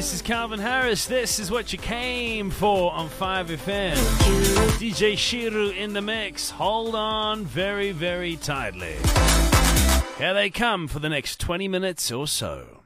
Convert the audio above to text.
This is Calvin Harris. This is what you came for on 5FM. DJ Shiru in the mix. Hold on very, very tightly. Here they come for the next 20 minutes or so.